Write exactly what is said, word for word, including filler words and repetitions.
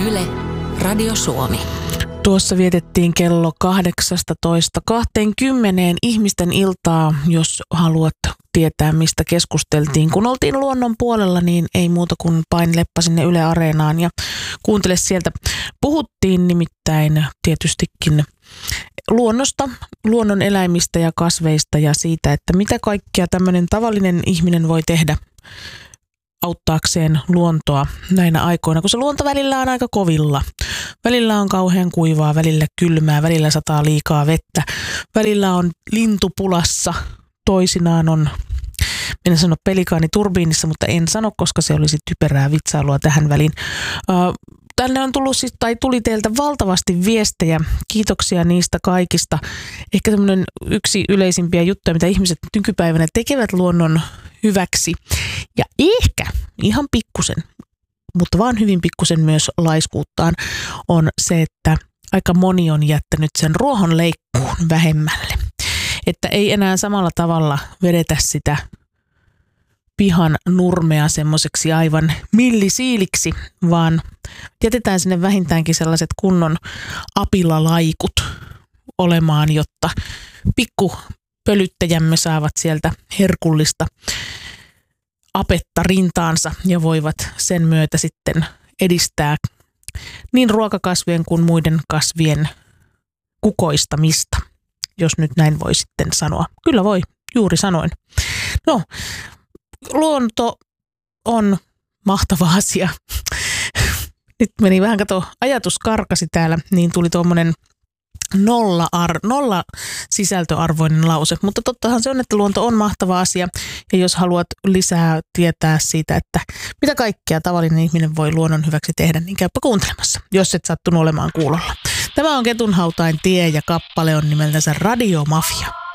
Yle, Radio Suomi. Tuossa vietettiin kello kahdeksastatoista kahteenkymmeneen ihmisten iltaa. Jos haluat tietää, mistä keskusteltiin. Kun oltiin luonnon puolella, niin ei muuta kuin painileppa sinne Yle Areenaan ja kuuntele sieltä. Puhuttiin nimittäin tietystikin luonnosta, luonnon eläimistä ja kasveista ja siitä, että mitä kaikkea tämmöinen tavallinen ihminen voi tehdä auttaakseen luontoa näinä aikoina, kun se luonto välillä on aika kovilla. Välillä on kauhean kuivaa, välillä kylmää, välillä sataa liikaa vettä, välillä on lintupulassa, toisinaan on, minä sanon pelikaani turbiinissa, mutta en sano, koska se olisi typerää vitsailua tähän väliin. Tänne on tullut siis, tai tuli teiltä valtavasti viestejä. Kiitoksia niistä kaikista. Ehkä semmoinen yksi yleisimpiä juttuja, mitä ihmiset nykypäivänä tekevät luonnon hyväksi. Ja ehkä ihan pikkusen, mutta vaan hyvin pikkusen myös laiskuuttaan, on se, että aika moni on jättänyt sen ruohonleikkuun vähemmälle. Että ei enää samalla tavalla vedetä sitä pihan nurmea semmoiseksi aivan millisiiliksi, vaan jätetään sinne vähintäänkin sellaiset kunnon apilalaikut olemaan, jotta pikkupölyttäjämme saavat sieltä herkullista apetta rintaansa ja voivat sen myötä sitten edistää niin ruokakasvien kuin muiden kasvien kukoistamista, jos nyt näin voi sitten sanoa. Kyllä voi, juuri sanoin. No, luonto on mahtava asia. Nyt meni vähän, kato, ajatus karkasi täällä, niin tuli tuommoinen nolla, ar- nolla sisältöarvoinen lause. Mutta tottahan se on, että luonto on mahtava asia. Ja jos haluat lisää tietää siitä, että mitä kaikkea tavallinen ihminen voi luonnon hyväksi tehdä, niin käypä kuuntelemassa, jos et sattunut olemaan kuulolla. Tämä on Ketunhautain tie ja kappale on nimeltänsä Radio Mafia.